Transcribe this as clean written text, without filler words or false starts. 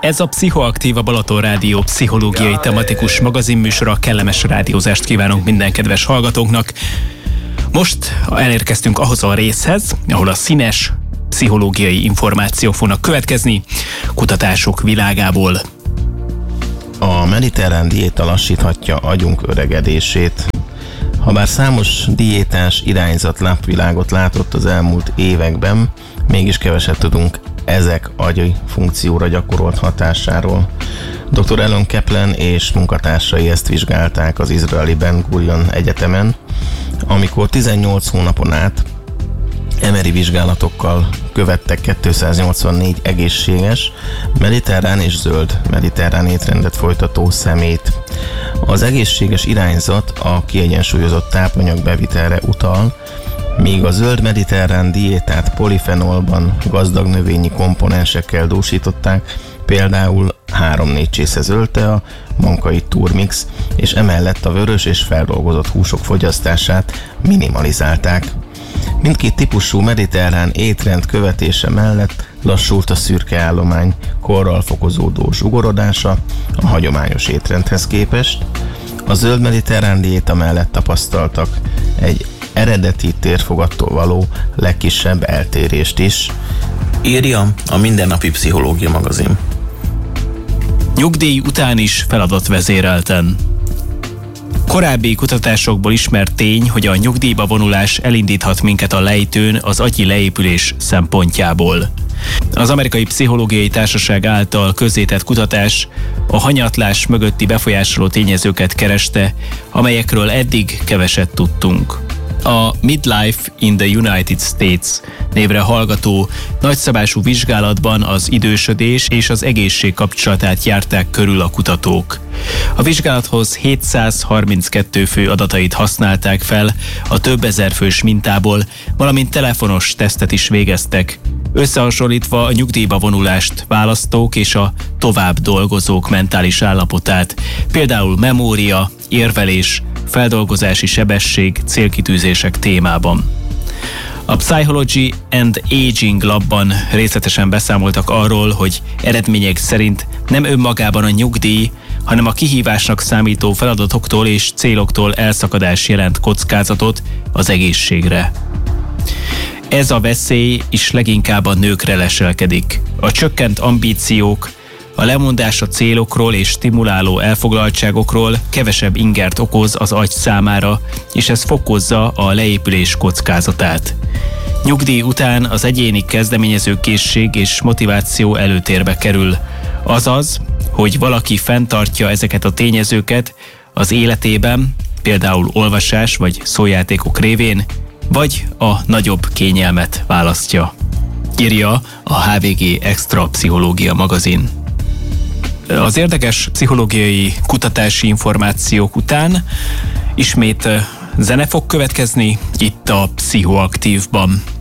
Ez a Pszichoaktív, a Balaton Rádió pszichológiai tematikus magazinműsora. Kellemes rádiózást kívánunk minden kedves hallgatónknak. Most elérkeztünk ahhoz a részhez, ahol a színes pszichológiai információk fognak következni kutatások világából. A mediterrán diéta lassíthatja agyunk öregedését. Habár számos diétás irányzat napvilágot látott az elmúlt években, mégis keveset tudunk ezek agyi funkcióra gyakorolt hatásáról. Dr. Alan Kaplan és munkatársai ezt vizsgálták az izraeli Ben Gurion Egyetemen, amikor 18 hónapon át MRI vizsgálatokkal követtek 284 egészséges, mediterrán és zöld mediterrán étrendet folytató szemét. Az egészséges irányzat a kiegyensúlyozott tápanyagbevitelre utal, míg a zöld mediterrán diétát polifenolban gazdag növényi komponensekkel dúsították, például 3-4 csésze zöldtea, mankai turmix, és emellett a vörös és feldolgozott húsok fogyasztását minimalizálták. Mindkét típusú mediterrán étrend követése mellett lassult a szürke állomány korral fokozódó zsugorodása a hagyományos étrendhez képest. A zöld mediterrán diéta mellett tapasztaltak egy eredeti térfogattól való legkisebb eltérést is. Írja a Mindennapi Pszichológia magazin. Nyugdíj után is feladatvezérelten. Korábbi kutatásokból ismert tény, hogy a nyugdíjba vonulás elindíthat minket a lejtőn az agyi leépülés szempontjából. Az Amerikai Pszichológiai Társaság által közzétett kutatás a hanyatlás mögötti befolyásoló tényezőket kereste, amelyekről eddig keveset tudtunk. A Midlife in the United States névre hallgató nagyszabású vizsgálatban az idősödés és az egészség kapcsolatát járták körül a kutatók. A vizsgálathoz 732 fő adatait használták fel a több ezer fős mintából, valamint telefonos tesztet is végeztek, összehasonlítva a nyugdíjba vonulást választók és a tovább dolgozók mentális állapotát, például memória, érvelés, feldolgozási sebesség, célkitűzések témában. A Psychology and Aging Labban részletesen beszámoltak arról, hogy eredmények szerint nem önmagában a nyugdíj, hanem a kihívásnak számító feladatoktól és céloktól elszakadás jelent kockázatot az egészségre. Ez a veszély is leginkább a nőkre leselkedik. A csökkent ambíciók, a lemondás a célokról és stimuláló elfoglaltságokról kevesebb ingert okoz az agy számára, és ez fokozza a leépülés kockázatát. Nyugdíj után az egyéni kezdeményezőkészség és motiváció előtérbe kerül. Azaz, hogy valaki fenntartja ezeket a tényezőket az életében, például olvasás vagy szójátékok révén, vagy a nagyobb kényelmet választja. Írja a HVG Extra Pszichológia magazin. Az érdekes pszichológiai kutatási információk után ismét zene fog következni itt a Pszichoaktívban.